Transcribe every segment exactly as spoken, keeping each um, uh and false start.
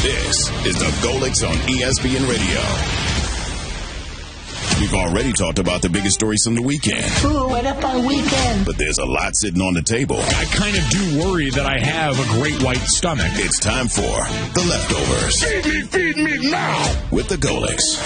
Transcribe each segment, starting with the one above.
This is the Golics on E S P N Radio. We've already talked about the biggest stories from the weekend. Ooh, what up on weekend? But there's a lot sitting on the table. I kind of do worry that I have a great white stomach. It's time for The Leftovers. Feed me, feed me now! With the Golics.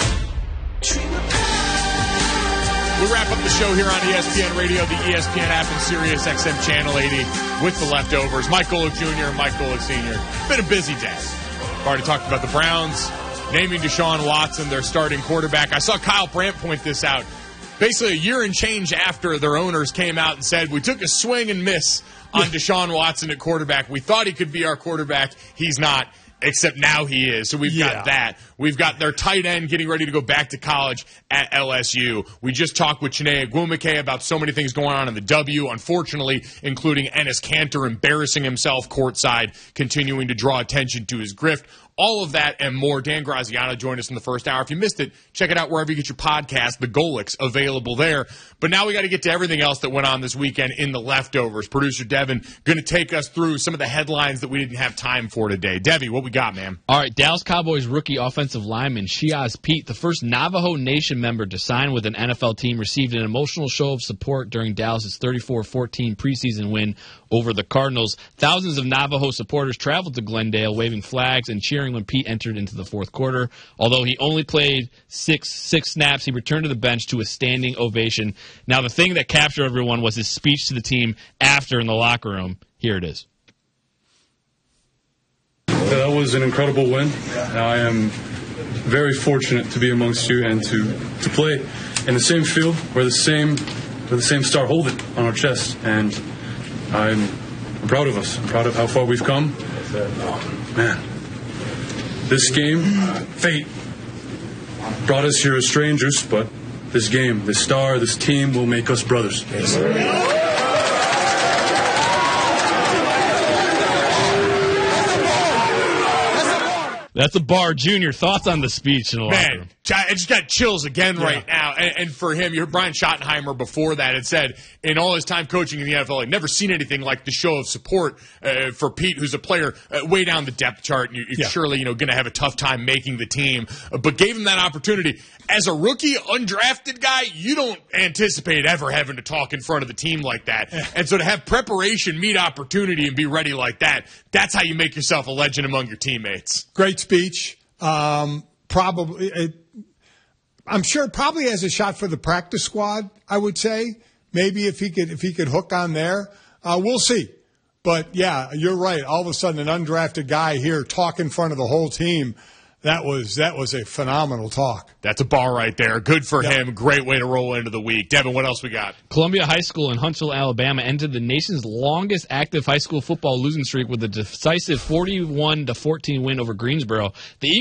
We wrap up the show here on E S P N Radio, the E S P N app, and Sirius X M Channel eighty with The Leftovers. Mike Golic Junior and Mike Golic Senior Been a busy day. We've already talked about the Browns naming Deshaun Watson their starting quarterback. I saw Kyle Brandt point this out. Basically, a year and change after their owners came out and said, we took a swing and miss on Deshaun Watson at quarterback. We thought he could be our quarterback. He's not. Except now he is. So we've yeah. got that. We've got their tight end getting ready to go back to college at L S U. We just talked with Chiney Ogwumike about so many things going on in the W, unfortunately, including Enes Kanter embarrassing himself courtside, continuing to draw attention to his grift. All of that and more. Dan Graziano joined us in the first hour. If you missed it, check it out wherever you get your podcast. The Golics available there. But now we got to get to everything else that went on this weekend in the Leftovers. Producer Devin going to take us through some of the headlines that we didn't have time for today. Devi, what we got, man? All right, Dallas Cowboys rookie offensive lineman Shiaz Pete, the first Navajo Nation member to sign with an N F L team, received an emotional show of support during Dallas's thirty-four fourteen preseason win over the Cardinals. Thousands of Navajo supporters traveled to Glendale, waving flags and cheering when Pete entered into the fourth quarter. Although he only played six six snaps, he returned to the bench to a standing ovation. Now, the thing that captured everyone was his speech to the team after in the locker room. Here it is. That was an incredible win. I am very fortunate to be amongst you and to, to play in the same field where the same where the same star hold it on our chest. And I'm, I'm proud of us. I'm proud of how far we've come. Oh, man. This game, fate, brought us here as strangers, but this game, this star, this team will make us brothers. Yes. That's a bar. Junior, thoughts on the speech in the locker room? Man, I just got chills again yeah. right now. And, and for him, you heard Brian Schottenheimer before that had said, in all his time coaching in the N F L, I'd never seen anything like the show of support uh, for Pete, who's a player uh, way down the depth chart. And you're yeah. surely, you know, going to have a tough time making the team. Uh, but gave him that opportunity. As a rookie, undrafted guy, you don't anticipate ever having to talk in front of the team like that. Yeah. And so to have preparation meet opportunity and be ready like that, that's how you make yourself a legend among your teammates. Great speech. Um, probably, it, I'm sure it probably has a shot for the practice squad, I would say. Maybe if he could, if he could hook on there. Uh, we'll see. But yeah, you're right. All of a sudden, an undrafted guy here talk in front of the whole team. That was that was a phenomenal talk. That's a bar right there. Good for yep. him. Great way to roll into the week. Devin, what else we got? Columbia High School in Huntsville, Alabama, ended the nation's longest active high school football losing streak with a decisive forty-one to fourteen win over Greensboro. The